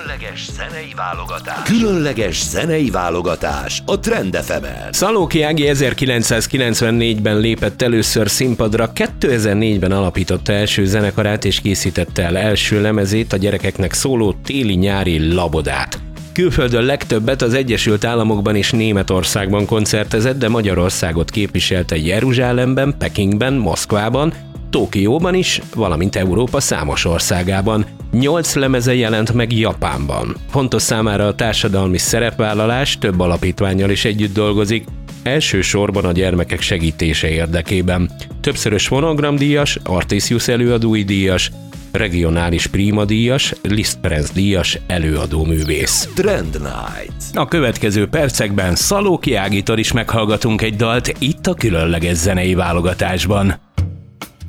Különleges zenei válogatás a Trend FM-en. Szalóki Ági 1994-ben lépett először színpadra, 2004-ben alapította első zenekarát és készítette el első lemezét, a gyerekeknek szóló Téli-nyári Labodát. Külföldön legtöbbet az Egyesült Államokban és Németországban koncertezett, de Magyarországot képviselte Jeruzsálemben, Pekingben, Moszkvában, Tokióban is, valamint Európa számos országában. 8 lemeze jelent meg Japánban. Fontos számára a társadalmi szerepvállalás, több alapítvánnyal is együtt dolgozik, elsősorban a gyermekek segítése érdekében. Többszörös fonogramdíjas, Artisius előadói díjas, regionális prímadíjas, Liszt Ferenc díjas előadóművész. Trend Night. A következő percekben Szalóki Ágitól is meghallgatunk egy dalt itt a különleges zenei válogatásban.